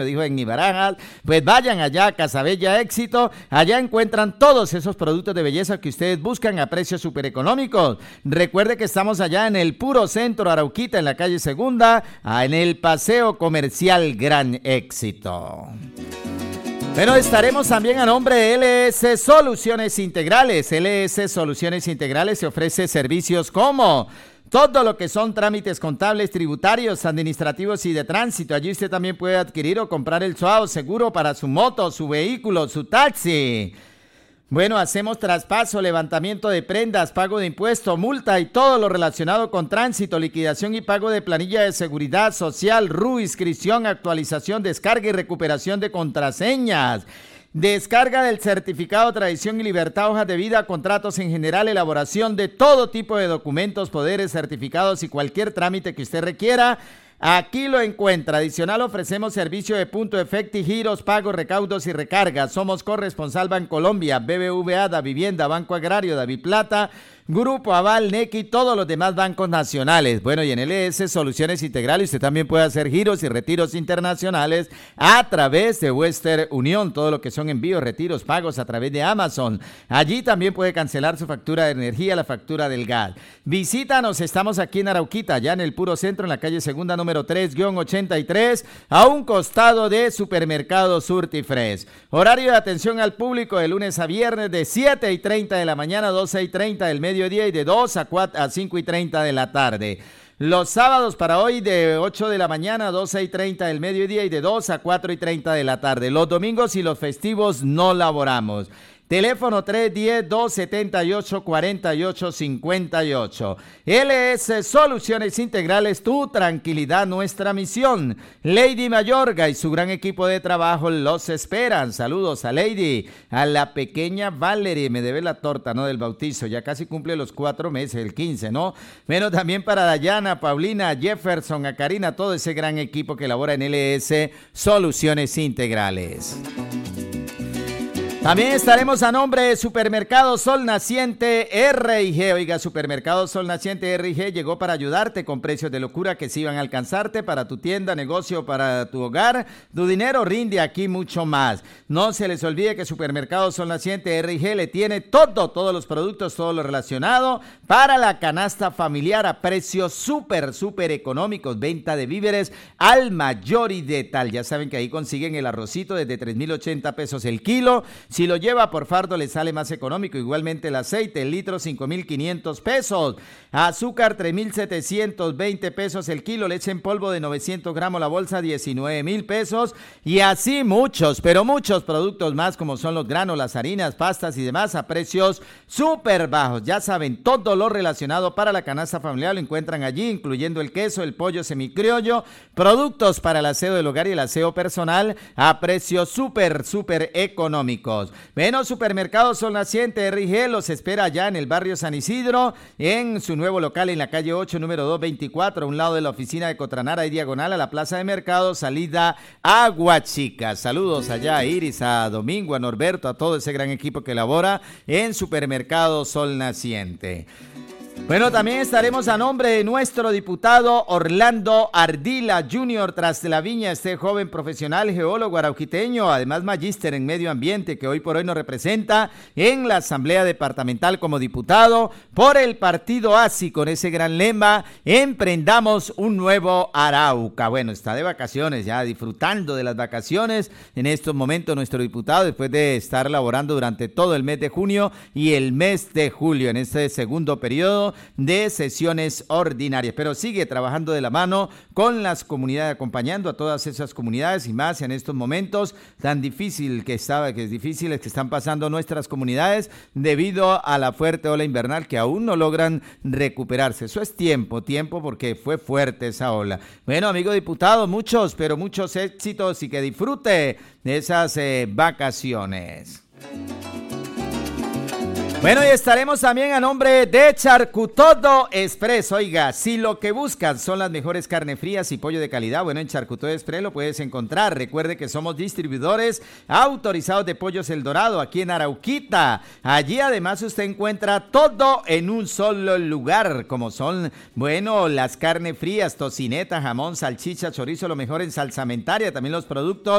dijo en Barajas, pues vayan allá a Casabella Éxito, allá encuentran todos esos productos de belleza que ustedes buscan a precios súper económicos. Recuerde que estamos allá en el puro centro Arauquita, en la calle Segunda, en el Paseo Comercial Gran Éxito. Bueno, estaremos también a nombre de LS Soluciones Integrales. LS Soluciones Integrales se ofrece servicios como todo lo que son trámites contables, tributarios, administrativos y de tránsito. Allí usted también puede adquirir o comprar el SOAT seguro para su moto, su vehículo, su taxi. Bueno, hacemos traspaso, levantamiento de prendas, pago de impuesto, multa y todo lo relacionado con tránsito, liquidación y pago de planilla de seguridad social, RU, inscripción, actualización, descarga y recuperación de contraseñas. Descarga del certificado Tradición y Libertad, hojas de vida, contratos en general, elaboración de todo tipo de documentos, poderes, certificados y cualquier trámite que usted requiera. Aquí lo encuentra. Adicional, ofrecemos servicio de punto efecto, giros, pagos, recaudos y recargas. Somos corresponsal Bancolombia, BBVA, Davivienda, Banco Agrario, Daviplata, Grupo Aval, NEC y todos los demás bancos nacionales. Bueno, y en LS Soluciones Integrales usted también puede hacer giros y retiros internacionales a través de Western Unión, todo lo que son envíos, retiros, pagos a través de Amazon. Allí también puede cancelar su factura de energía, la factura del gas. Visítanos, estamos aquí en Arauquita, ya en el puro centro, en la calle Segunda número 3-83, a un costado de Supermercado Surtifresh. Horario de atención al público de lunes a viernes de 7:30 de la mañana a 12:30 del mediodía y de 2 a 5:30 de la tarde. Los sábados para hoy de 8 de la mañana a 12:30 del mediodía y de 2 a 4:30 de la tarde. Los domingos y los festivos no laboramos. Teléfono 310-278-4858. LS Soluciones Integrales, tu tranquilidad, nuestra misión. Lady Mayorga y su gran equipo de trabajo los esperan. Saludos a Lady, a la pequeña Valerie, me debe la torta, ¿no? Del bautizo, ya casi cumple los 4 meses, el 15, ¿no? Bueno, también para Dayana, Paulina, Jefferson, a Karina, todo ese gran equipo que labora en LS Soluciones Integrales. También estaremos a nombre de Supermercado Sol Naciente R&G. Oiga, Supermercado Sol Naciente R&G llegó para ayudarte con precios de locura que sí van a alcanzarte para tu tienda, negocio, para tu hogar. Tu dinero rinde aquí mucho más. No se les olvide que Supermercado Sol Naciente R&G le tiene todos los productos, todo lo relacionado para la canasta familiar a precios súper económicos. Venta de víveres al mayor y de tal. Ya saben que ahí consiguen el arrocito desde 3,080 pesos el kilo. Si lo lleva por fardo le sale más económico. Igualmente el aceite, el litro, 5,500 pesos. Azúcar, 3,720 pesos el kilo. Leche en polvo de 900 gramos la bolsa, 19,000 pesos. Y así muchos, pero muchos productos más como son los granos, las harinas, pastas y demás a precios súper bajos. Ya saben, todo lo relacionado para la canasta familiar lo encuentran allí, incluyendo el queso, el pollo semicriollo, productos para el aseo del hogar y el aseo personal a precios súper económicos. Bueno, Supermercado Sol Naciente R&G los espera allá en el barrio San Isidro, en su nuevo local en la calle 8, número 224, a un lado de la oficina de Cotranara y diagonal a la plaza de mercado, salida Agua Chica. Saludos allá a Iris, a Domingo, a Norberto, a todo ese gran equipo que labora en Supermercado Sol Naciente. Bueno, también estaremos a nombre de nuestro diputado Orlando Ardila Jr. tras de la viña, este joven profesional geólogo arauquiteño, además magíster en medio ambiente, que hoy por hoy nos representa en la Asamblea Departamental como diputado por el partido ASI, con ese gran lema: emprendamos un nuevo Arauca. Bueno, está de vacaciones ya, disfrutando de las vacaciones en estos momentos nuestro diputado, después de estar laborando durante todo el mes de junio y el mes de julio en este segundo periodo de sesiones ordinarias, pero sigue trabajando de la mano con las comunidades, acompañando a todas esas comunidades y más en estos momentos tan difíciles que están pasando nuestras comunidades debido a la fuerte ola invernal que aún no logran recuperarse. Eso es tiempo porque fue fuerte esa ola. Bueno, amigo diputado, muchos éxitos y que disfrute de esas vacaciones. Bueno, y estaremos también a nombre de Charcutodo Express. Oiga, si lo que buscan son las mejores carnes frías y pollo de calidad, bueno, en Charcutodo Express lo puedes encontrar. Recuerde que somos distribuidores autorizados de Pollos El Dorado, aquí en Arauquita. Allí además usted encuentra todo en un solo lugar, como son, bueno, las carnes frías, tocineta, jamón, salchicha, chorizo, lo mejor en salsamentaria, también los productos